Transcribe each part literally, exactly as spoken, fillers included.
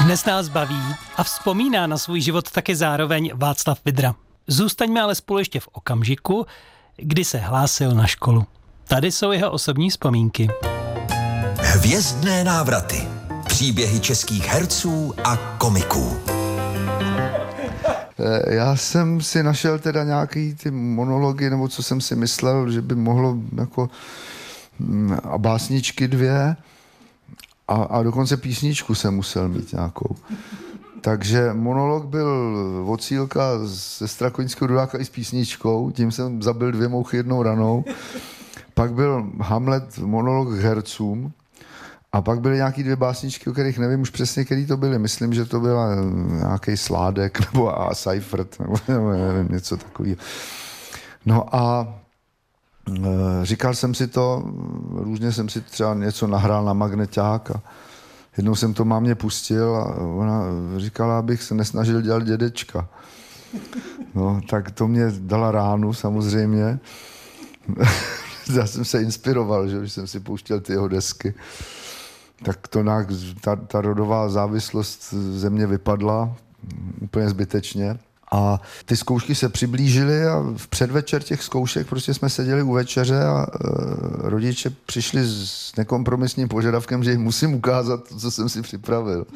Dnes nás baví a vzpomíná na svůj život taky zároveň Václav Vydra. Zůstaňme ale spolu ještě v okamžiku, kdy se hlásil na školu. Tady jsou jeho osobní vzpomínky. Hvězdné návraty. Příběhy českých herců a komiků. Já jsem si našel teda nějaký ty monology, nebo co jsem si myslel, že by mohlo jako a básničky dvě a, a dokonce písničku jsem musel mít nějakou. Takže monolog byl od Cílka ze Strakoňského Dudáka i s písničkou, tím jsem zabil dvě mouchy jednou ranou. Pak byl Hamlet monolog k hercům a pak byly nějaký dvě básničky, o kterých nevím už přesně, který to byly. Myslím, že to byla nějaký Sládek nebo a Seifert, nebo nevím, něco takového. No a e, říkal jsem si to, různě jsem si třeba něco nahrál na magneťák a jednou jsem to mámě pustil a ona říkala, abych se nesnažil dělat dědečka. No, tak to mě dala ránu samozřejmě. Já jsem se inspiroval, že jsem si pouštěl ty jeho desky. Tak to nějak, ta, ta rodová závislost ze mě vypadla úplně zbytečně. A ty zkoušky se přiblížily a v předvečer těch zkoušek prostě jsme seděli u večeře a e, rodiče přišli s nekompromisním požadavkem, že jim musím ukázat to, co jsem si připravil.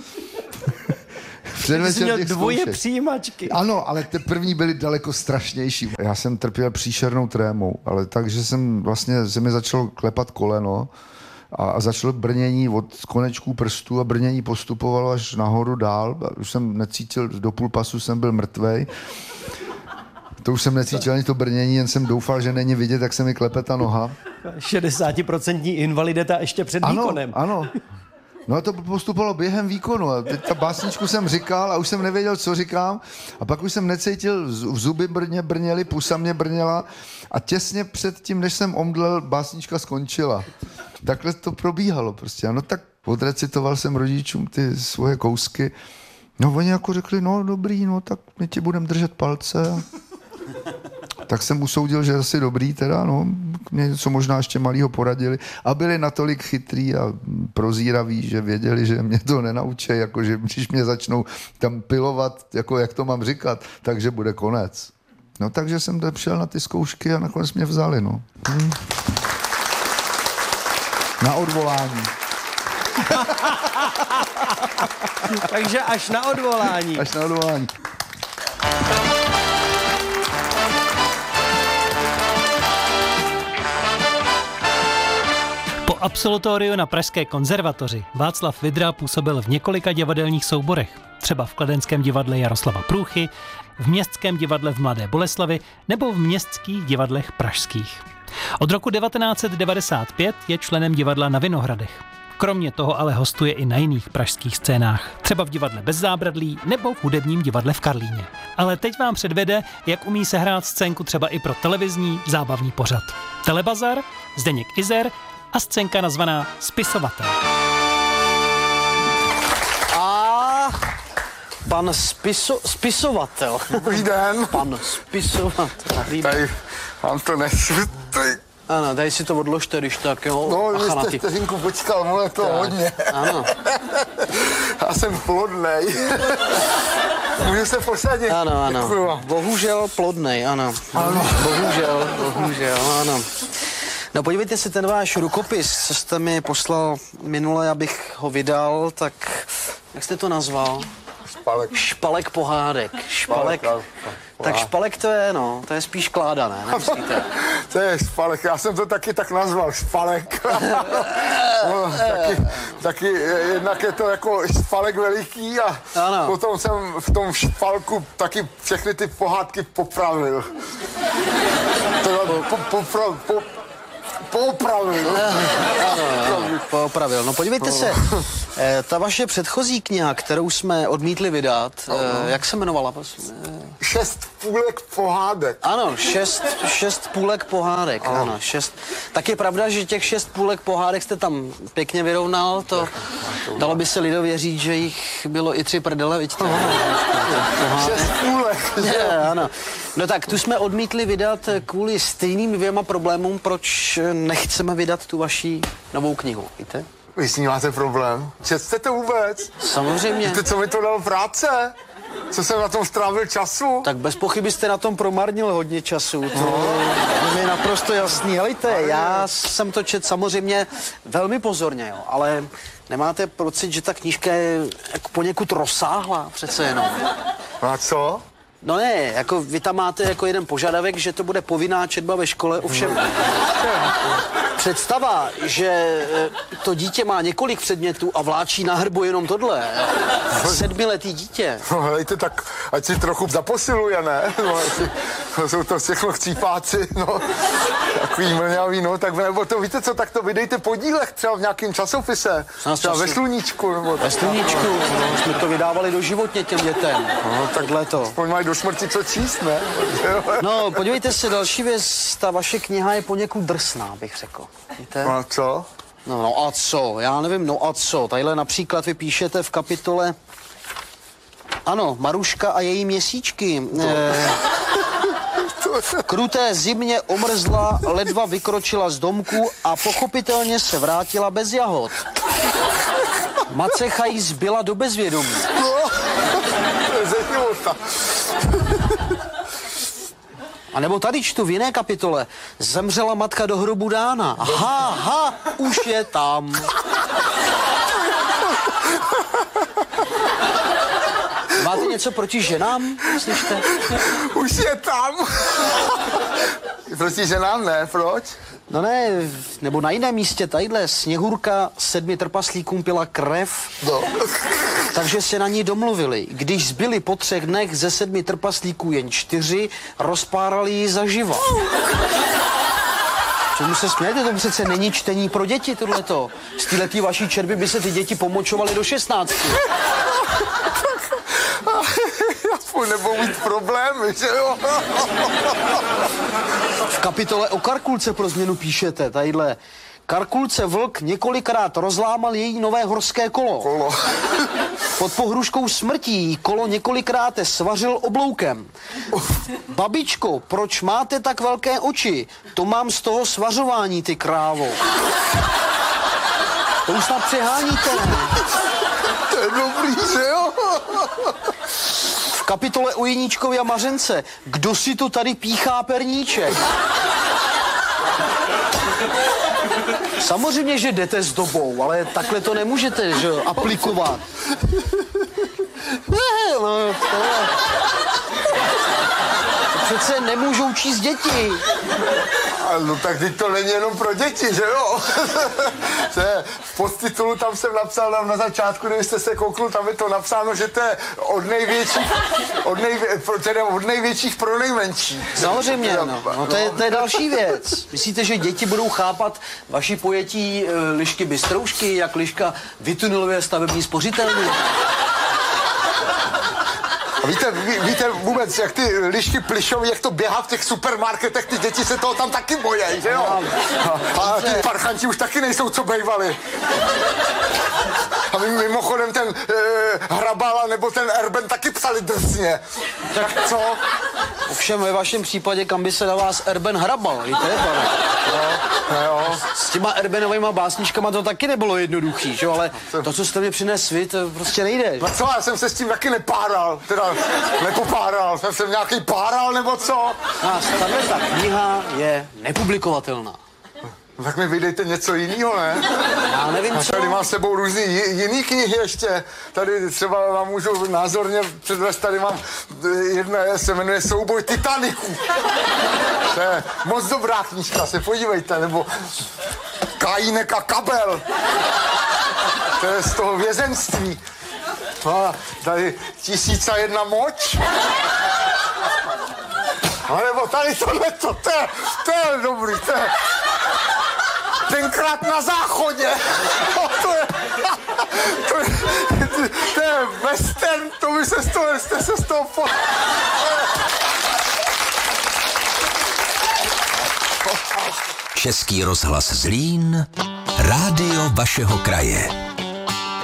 Ty jsi měl dvoje přijímačky. Ano, ale ty první byly daleko strašnější. Já jsem trpěl příšernou trémou, ale takže jsem vlastně, se mi začalo klepat koleno a, a začalo brnění od konečků prstů a brnění postupovalo až nahoru dál. A už jsem necítil, do půl pasu jsem byl mrtvej. To už jsem necítil ani to brnění, jen jsem doufal, že není vidět, jak se mi klepe ta noha. šedesátiprocentní invalidita ještě před ano, výkonem. Ano, no a to postupovalo během výkonu. A teď ta básničku jsem říkal a už jsem nevěděl, co říkám. A pak už jsem necítil, v zuby brně brněly, pusa mě brněla a těsně před tím, než jsem omdlel, básnička skončila. Takhle to probíhalo prostě. No tak odrecitoval jsem rodičům ty svoje kousky. No oni jako řekli, no dobrý, no tak my ti budeme držet palce. Tak jsem usoudil, že asi dobrý teda, no, mě něco možná ještě malýho poradili a byli natolik chytrý a prozíraví, že věděli, že mě to nenaučí, jako že když mě začnou tam pilovat, jako jak to mám říkat, takže bude konec. No takže jsem šel na ty zkoušky a nakonec mě vzali, no. Hmm. Na odvolání. Takže až na odvolání. Až na odvolání. Po absolutoriu na Pražské konzervatoři Václav Vydra působil v několika divadelních souborech, třeba v Kladenském divadle Jaroslava Průchy, v Městském divadle v Mladé Boleslavi nebo v městských divadlech pražských. Od roku devatenáct set devadesát pět je členem divadla na Vinohradech. Kromě toho ale hostuje i na jiných pražských scénách, třeba v divadle Bez zábradlí nebo v hudebním divadle v Karlíně. Ale teď vám předvede, jak umí sehrát scénku třeba i pro televizní zábavní pořad. Telebazar, Zdeněk Izer a scénka nazvaná Spisovatel. A pan spiso, spisovatel. Dobrý den. Pan spisovatel. Tady vám to nesu. Ano, tady si to odložte, když tak, jo. No, vy Achanaty. jste vteřinku počkal, ono je to tak hodně. Ano. Já jsem plodnej. Můžu se posadit? Ano, ano. Děkuju vám. Bohužel plodnej, ano. Ano. Bohužel, bohužel, ano. No podívejte se, ten váš rukopis, co jste mi poslal minule, abych ho vydal, tak jak jste to nazval? Špalek. Špalek pohádek. Špalek. Špalek, Tak špalek to je, no, to je spíš kláda, ne? Nemyslíte? To je špalek, já jsem to taky tak nazval, špalek. No, taky, taky jednak je to jako špalek veliký a ano. Potom jsem v tom špalku taky všechny ty pohádky popravil. To po, po, po, po, Popravil. Ano, popravil. No podívejte se, ta vaše předchozí kniha, kterou jsme odmítli vydat, jak se jmenovala? Šest půlek pohádek. Ano, šest, šest půlek pohádek, ano. ano, šest. Tak je pravda, že těch šest půlek pohádek jste tam pěkně vyrovnal, to dalo by se lidově říct, že jich bylo i tři prdele, vidíte? Šest půlek. Je, ano. No tak tu jsme odmítli vydat kvůli stejným dvěma problémům, proč nechceme vydat tu vaši novou knihu, víte? Vy s ní máte problém? Četste to vůbec? Samozřejmě. Víte, co mi to dalo práce? Co jsem na tom strávil času? Tak bez pochyby jste na tom promarnil hodně času. To no. je naprosto jasný. Helejte, já jsem to čet samozřejmě velmi pozorně, jo, ale nemáte pocit, že ta knížka je jako poněkud rozsáhlá přece jenom? A co? No ne, jako vy tam máte jako jeden požadavek, že to bude povinná četba ve škole, ovšem představa, že to dítě má několik předmětů a vláčí na hrbu jenom tohle, sedmiletý dítě. No helejte, tak ať si trochu zaposiluje, ne? No, ať, no, jsou to všechno chcípáci, no, takový mlňavý, no, tak nebo to víte co, tak to vydejte podílech třeba v nějakém časopise, třeba ve Sluníčku, nebo ve Sluníčku, no, jsme to vydávali doživotně těm dětem, no, takhle to. Aspoň mají do smrti co číst, ne? No, podívejte se, další věc, ta vaše kniha je poněkud drsná, bych řekl. Víte? No a co? No, no a co? Já nevím, no a co? Tadyhle například vy píšete v kapitole ano, Maruška a její měsíčky. Eh, v kruté zimě omrzla, ledva vykročila z domku a pochopitelně se vrátila bez jahod. Macecha jí zbyla do bezvědomí. No, ze života. A nebo tady čtu v jiné kapitole. Zemřela matka do hrobu dána. Ha, ha, už je tam. Máte něco proti ženám, slyšte? Už je tam. Proti ženám ne, proč? No ne, nebo na jiném místě, tadyhle Sněhurka sedmi trpaslíkům pila krev, No. takže se na ní domluvili. Když zbyli po třech dnech ze sedmi trpaslíků jen čtyři, rozpárali ji zaživa. Čemu se smějete? To přece není čtení pro děti, tohleto. Z téhletý vaší čerby by se ty děti pomočovaly do šestnácti. Aspoň nebudou mít problémy, že jo? V kapitole o Karkulce pro změnu píšete, tadyhle. Karkulce vlk několikrát rozlámal její nové horské kolo. Kolo. Pod pohruškou smrtí kolo několikrát svařil obloukem. Babičko, proč máte tak velké oči? To mám z toho svařování, ty krávo. To už snad přeháníte. To je dobrý, že jo? V kapitole o Jeníčkovi a Mařence. Kdo si to tady píchá perníček? Samozřejmě, že jdete s dobou, ale takhle to nemůžete, že jo, aplikovat. Ne, no, to, to přece nemůžou číst děti. No tak teď to není jenom pro děti, že jo? V podtitulu tam jsem napsal tam na začátku, kdybyste se kouknul, tam je to napsáno, že to je od největších, od, nejvě, teda od největších pro nejmenší. Samozřejmě, no. no to, je, to je další věc. Myslíte, že děti budou chápat vaši pojetí e, lišky bystroušky, jak liška vytuneluje stavební spořitelny? A víte, ví, víte vůbec, jak ty lišky plišoví, jak to běhá v těch supermarketech, ty děti se toho tam taky bojí, že jo? A, a ty parchanti už taky nejsou, co bejvali. A mimochodem ten e, Hrabala nebo ten Erben taky psali drsně. Tak co? Ovšem ve vašem případě, kam by se na vás Erben hrabal, víte, pane? No, jo. S těma Erbenovýma básničkama to taky nebylo jednoduchý, že jo? Ale to, co jste mi přinesl vy, to prostě nejde. No co, já jsem se s tím taky nepáral, teda nepopáral, jsem se nějaký páral nebo co? A tahle ta kniha je nepublikovatelná. No, tak mi vydejte něco jiného, ne? Já nevím, a co. tady mám s sebou různý jiný knihy ještě. Tady třeba vám můžu názorně předvést, tady mám jedna, se jmenuje Souboj Titaniků. To je moc dobrá knížka, se podívejte, nebo Kajínek a Kabel. To je z toho vězenství. A tady Tisíc a jedna moč. A nebo tady tohleto, to je, to je dobrý, to je... Tenkrát na záchodě. To je, to je, to je western, to by se z toho, jste se z toho po... Český rozhlas Zlín, rádio vašeho kraje.